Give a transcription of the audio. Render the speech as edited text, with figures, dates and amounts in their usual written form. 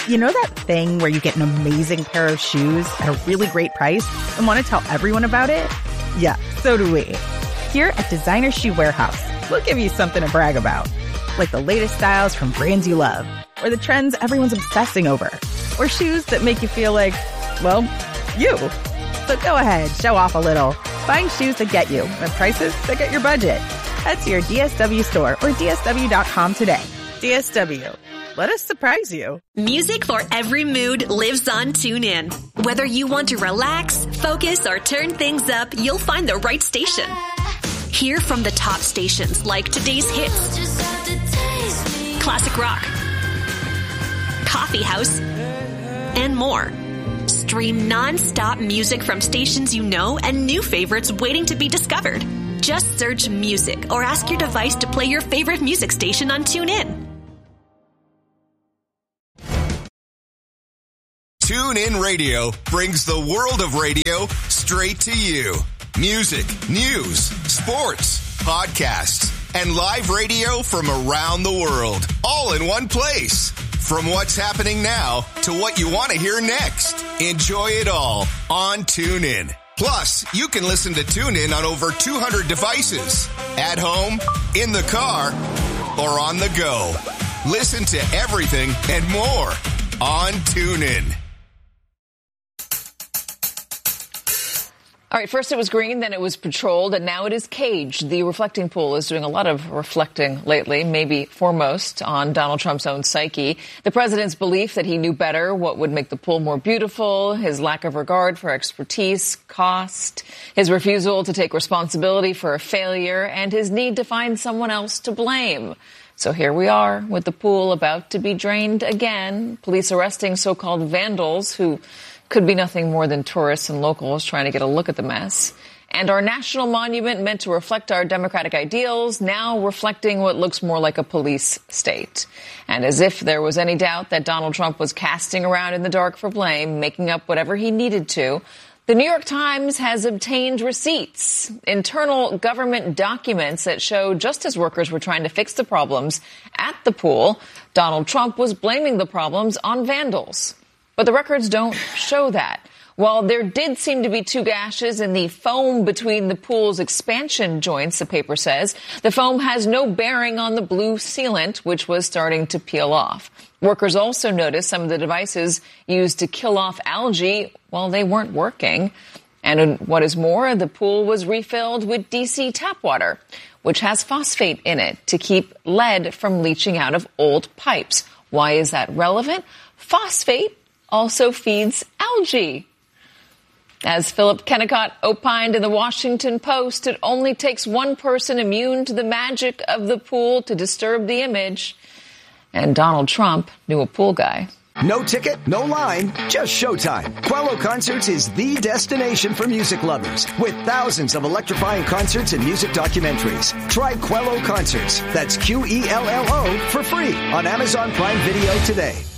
You know that thing where you get an amazing pair of shoes at a really great price and want to tell everyone about it? Yeah, so do we. Here at Designer Shoe Warehouse, we'll give you something to brag about. Like the latest styles from brands you love, or the trends everyone's obsessing over, or shoes that make you feel like, well, you. So go ahead, show off a little. Find shoes that get you at prices that get your budget. Head to your DSW store or DSW.com today. DSW. Let us surprise you. Music for every mood lives on TuneIn. Whether you want to relax, focus, or turn things up, you'll find the right station. Hear from the top stations like today's hits, classic rock, coffee house, and more. Stream non-stop music from stations you know and new favorites waiting to be discovered. Just search music or ask your device to play your favorite music station on TuneIn. TuneIn Radio brings the world of radio straight to you. Music, news, sports, podcasts, and live radio from around the world, all in one place. From what's happening now to what you want to hear next. Enjoy it all on TuneIn. Plus, you can listen to TuneIn on over 200 devices. At home, in the car, or on the go. Listen to everything and more on TuneIn. All right, first it was green, then it was patrolled, and now it is caged. The reflecting pool is doing a lot of reflecting lately, maybe foremost on Donald Trump's own psyche. The president's belief that he knew better what would make the pool more beautiful, his lack of regard for expertise, cost, his refusal to take responsibility for a failure, and his need to find someone else to blame. So here we are with the pool about to be drained again. Police arresting so-called vandals who could be nothing more than tourists and locals trying to get a look at the mess. And our national monument meant to reflect our democratic ideals, now reflecting what looks more like a police state. And as if there was any doubt that Donald Trump was casting around in the dark for blame, making up whatever he needed to, the New York Times has obtained receipts, internal government documents that show just as workers were trying to fix the problems at the pool, Donald Trump was blaming the problems on vandals. But the records don't show that. While there did seem to be 2 gashes in the foam between the pool's expansion joints, the paper says, the foam has no bearing on the blue sealant, which was starting to peel off. Workers also noticed some of the devices used to kill off algae, well, they weren't working. And what is more, the pool was refilled with DC tap water, which has phosphate in it to keep lead from leaching out of old pipes. Why is that relevant? Phosphate also feeds algae. As Philip Kennicott opined in the Washington Post, it only takes one person immune to the magic of the pool to disturb the image. And Donald Trump knew a pool guy. No ticket, no line, just showtime. Quello Concerts is the destination for music lovers, with thousands of electrifying concerts and music documentaries. Try Quello Concerts, that's Quello, for free on Amazon Prime Video today.